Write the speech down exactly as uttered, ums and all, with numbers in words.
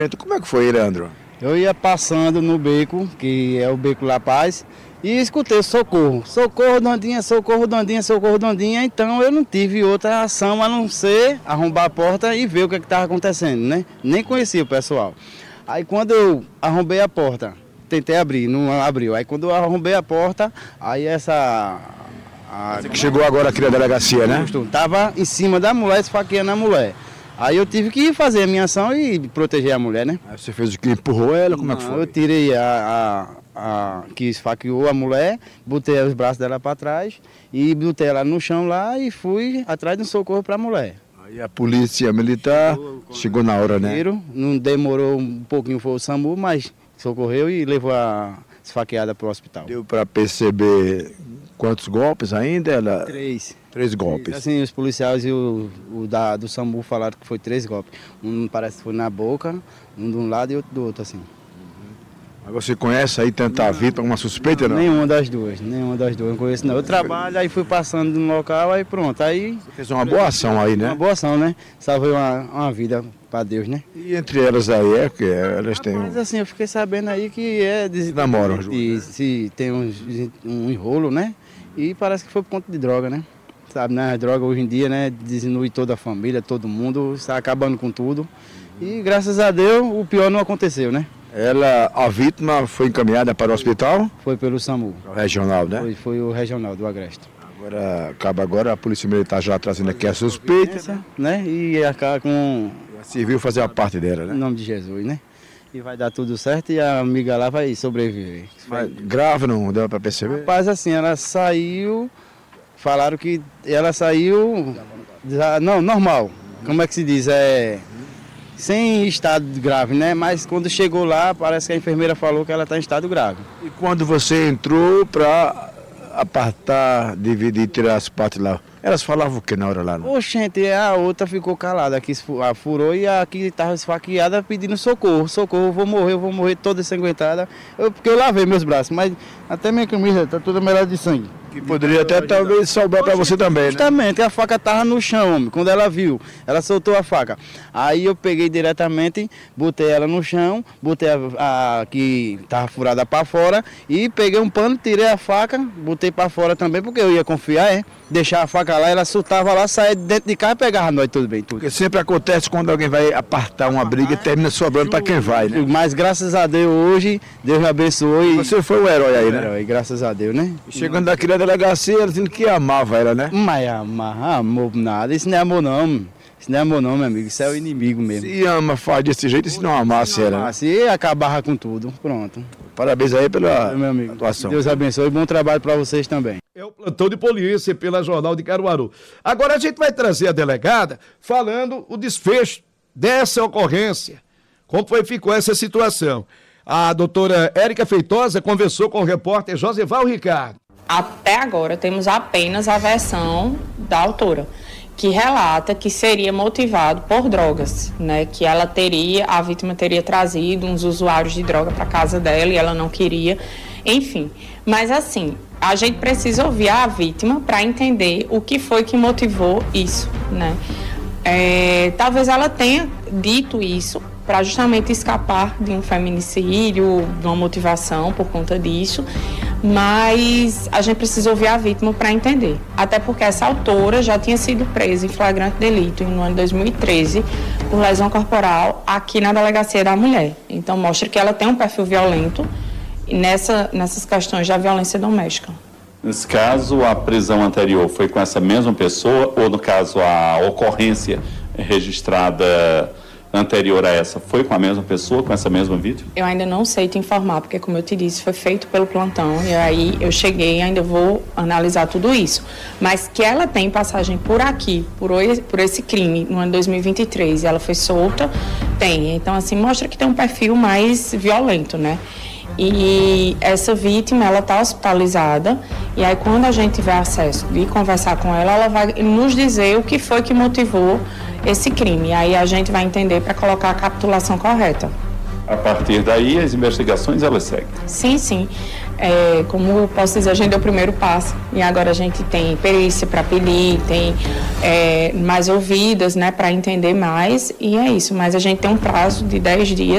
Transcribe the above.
Como é que foi, Leandro? Eu ia passando no beco, que é o Beco La Paz, e escutei socorro. Socorro, Dondinha, socorro, Dondinha, socorro, Dondinha. Então eu não tive outra ação a não ser arrombar a porta e ver o que estava acontecendo, né? Nem conhecia o pessoal. Aí quando eu arrombei a porta, tentei abrir, não abriu. Aí quando eu arrombei a porta, aí essa... A... Você que chegou agora aqui na delegacia, né? Estava em cima da mulher, esfaqueando a mulher. Aí eu tive que fazer a minha ação e proteger a mulher, né? Aí você fez o que? Empurrou ela? Como Não, é que foi? Eu tirei a, a, a que esfaqueou a mulher, botei os braços dela para trás e botei ela no chão lá e fui atrás de um socorro para a mulher. Aí a polícia militar chegou, chegou na hora, né? Não demorou um pouquinho, foi o SAMU, mas socorreu e levou a esfaqueada para o hospital. Deu para perceber quantos golpes ainda? Ela... Três. Três golpes. Assim, os policiais e o, o da, do SAMU falaram que foi três golpes. Um parece que foi na boca, um de um lado e outro do outro, assim. Uhum. Mas você conhece aí tentar a vítima, uma suspeita, não? Nenhuma das duas, nenhuma das duas, não conheço não. Eu trabalho, aí fui passando no local, aí pronto, aí... Você fez uma boa ação aí, né? Uma boa ação, né? Salvei uma, uma vida para Deus, né? E entre elas aí, é que elas têm... Mas assim, eu fiquei sabendo aí que é... De, namoram de, junto, de, né? Se tem um, um enrolo, né? E parece que foi por conta de droga, né? Sabe, né? A droga hoje em dia, né? Diminui toda a família, todo mundo, está acabando com tudo. E graças a Deus o pior não aconteceu, né? Ela, a vítima foi encaminhada para o hospital? Foi pelo SAMU. O regional, né? Foi, foi o regional do Agreste. Agora, acaba agora a Polícia Militar já trazendo aqui a suspeita. Essa, né? E acaba com... A civil fazer a parte dela, né? Em nome de Jesus, né? E vai dar tudo certo e a amiga lá vai sobreviver. Mas grave não deu para perceber? Rapaz, assim, ela saiu... Falaram que ela saiu, não, normal, como é que se diz, é, sem estado grave, né? Mas quando chegou lá, parece que a enfermeira falou que ela está em estado grave. E quando você entrou para apartar, dividir, tirar as partes lá, elas falavam o que na hora lá? Não? Oxente, a outra ficou calada, aqui furou e a que estava esfaqueada pedindo socorro, socorro, eu vou morrer, eu vou morrer toda ensanguentada, eu, porque eu lavei meus braços, mas até minha camisa está toda melhor de sangue. Que poderia até talvez sobrar para você também, né? Justamente, a faca estava no chão, homem, quando ela viu, ela soltou a faca. Aí eu peguei diretamente, botei ela no chão, botei a, a que estava furada para fora e peguei um pano, tirei a faca, botei para fora também, porque eu ia confiar, é, deixar a faca lá, ela soltava lá, saía dentro de casa e pegava nós tudo bem, tudo. Porque sempre acontece quando alguém vai apartar uma briga e termina sobrando para quem vai, né? Mas graças a Deus hoje, Deus me abençoou e... Você foi o herói aí, né? Herói, graças a Deus, né? E chegando daqui na delegacia, ela dizendo que amava ela, né? Mas amar, amor nada, isso não é amor não, isso não é amor não, meu amigo, isso é o inimigo mesmo. Se ama, faz desse jeito, e se não amasse ela, né? Se acabava com tudo, pronto. Parabéns aí pela meu amigo. atuação. Deus abençoe e bom trabalho para vocês também. É o plantão de polícia pela Jornal de Caruaru. Agora a gente vai trazer a delegada falando o desfecho dessa ocorrência. Como foi, ficou essa situação? A doutora Érica Feitosa conversou com o repórter Josival Ricardo. Até agora temos apenas a versão da autora, que relata que seria motivado por drogas, né? Que ela teria, a vítima teria trazido uns usuários de droga para casa dela e ela não queria, enfim. Mas assim, a gente precisa ouvir a vítima para entender o que foi que motivou isso, né? É, talvez ela tenha dito isso para justamente escapar de um feminicídio, de uma motivação por conta disso, mas a gente precisa ouvir a vítima para entender. Até porque essa autora já tinha sido presa em flagrante delito no ano de dois mil e treze por lesão corporal aqui na Delegacia da Mulher. Então mostra que ela tem um perfil violento nessa, nessas questões da violência doméstica. Nesse caso, a prisão anterior foi com essa mesma pessoa ou, no caso, a ocorrência registrada anterior a essa foi com a mesma pessoa, com essa mesma vítima? Eu ainda não sei te informar, porque, como eu te disse, foi feito pelo plantão e aí eu cheguei e ainda vou analisar tudo isso. Mas que ela tem passagem por aqui, por, por esse crime, no ano de dois mil e vinte e três, e ela foi solta, tem. Então, assim, mostra que tem um perfil mais violento, né? E essa vítima, ela está hospitalizada e aí quando a gente tiver acesso de conversar com ela, ela vai nos dizer o que foi que motivou esse crime. E aí a gente vai entender para colocar a capitulação correta. A partir daí, as investigações, elas seguem? Sim, sim. É, como eu posso dizer, a gente deu o primeiro passo e agora a gente tem perícia para pedir, tem é, mais ouvidas, né, para entender mais e é isso. Mas a gente tem um prazo de dez dias